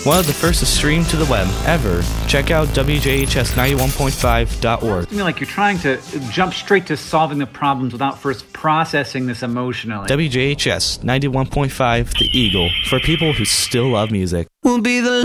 One of the first to stream to the web ever. Check out WJHS91.5.org. I mean, like you're trying to jump straight to solving the problems without first processing this emotionally. WJHS 91.5 The Eagle, for people who still love music. We'll be the